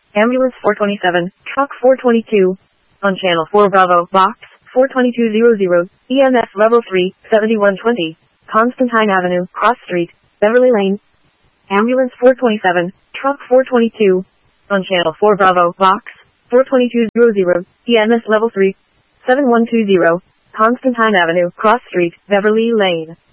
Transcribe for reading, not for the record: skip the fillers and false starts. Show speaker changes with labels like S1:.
S1: Ambulance 427, Truck 422. On Channel 4 Bravo, Box 42200, EMS Level 3, 7120. Constantine Avenue, Cross Street, Beverly Lane. Ambulance 427, Truck 422. On Channel 4 Bravo, Box 42200, EMS Level 3, 7120. Constantine Avenue, Cross Street, Beverly Lane.